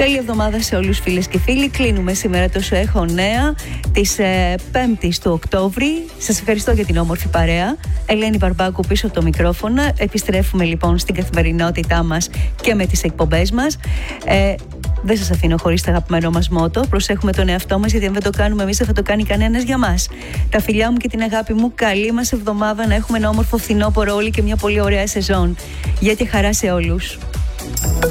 Καλή εβδομάδα σε όλους φίλες και φίλοι. Κλείνουμε σήμερα το Σου Έχω Νέα της 5ης του Οκτώβρη. Σας ευχαριστώ για την όμορφη παρέα. Ελένη Μπαρμπάκου πίσω από το μικρόφωνο. Επιστρέφουμε λοιπόν στην καθημερινότητά μας και με τις εκπομπές μας. Δεν σας αφήνω χωρίς το αγαπημένο μας μότο. Προσέχουμε τον εαυτό μας, γιατί αν δεν το κάνουμε εμείς, δεν θα το κάνει κανένας για μας. Τα φιλιά μου και την αγάπη μου. Καλή μας εβδομάδα, να έχουμε ένα όμορφο φθινόπωρο όλοι και μια πολύ ωραία σεζόν. Γεια και χαρά σε όλους.